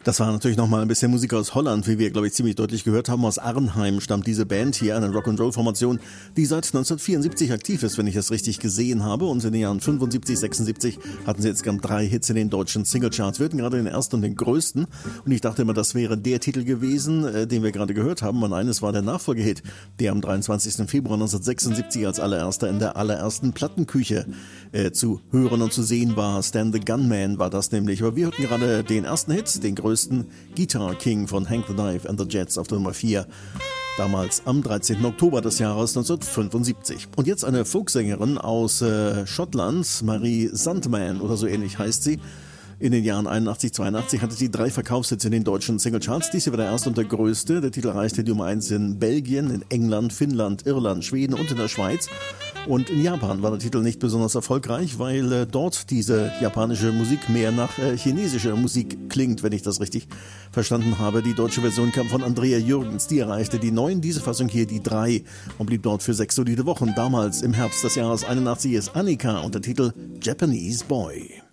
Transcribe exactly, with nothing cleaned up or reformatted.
Das war natürlich nochmal ein bisschen Musik aus Holland, wie wir, glaube ich, ziemlich deutlich gehört haben. Aus Arnheim stammt diese Band hier, eine Rock'n'Roll-Formation, die seit neunzehnhundertvierundsiebzig aktiv ist, wenn ich es richtig gesehen habe. Und in den Jahren fünfundsiebzig, sechsundsiebzig hatten sie jetzt drei Hits in den deutschen Singlecharts. Wir hatten gerade den ersten und den größten. Und ich dachte immer, das wäre der Titel gewesen, äh, den wir gerade gehört haben. Und eines war der Nachfolgehit, der am dreiundzwanzigsten Februar neunzehnhundertsechsundsiebzig als allererster in der allerersten Plattenküche äh, zu hören und zu sehen war. Stan the Gunman war das nämlich. Aber wir hörten gerade den ersten Hit, den größten Guitar King von Hank the Knife and the Jets auf der Nummer vier. Damals am dreizehnten Oktober des Jahres neunzehnhundertfünfundsiebzig. Und jetzt eine Folksängerin aus äh, Schottland, Marie Sandman oder so ähnlich heißt sie. In den Jahren einundachtzig, zweiundachtzig hatte sie drei Verkaufshits in den deutschen Singlecharts. Dies hier war der erste und der größte. Der Titel erreichte die Nummer eins in Belgien, in England, Finnland, Irland, Schweden und in der Schweiz. Und in Japan war der Titel nicht besonders erfolgreich, weil äh, dort diese japanische Musik mehr nach äh, chinesischer Musik klingt, wenn ich das richtig verstanden habe. Die deutsche Version kam von Andrea Jürgens, die erreichte die neun, diese Fassung hier die drei und blieb dort für sechs solide Wochen. Damals im Herbst des Jahres einundachtzig ist Annika und der Titel Japanese Boy.